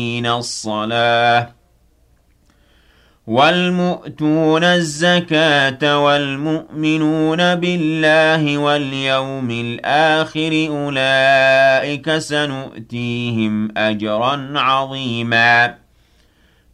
الصلاة والمؤتون الزكاة والمؤمنون بالله واليوم الآخر أولئك سنؤتيهم أجرا عظيما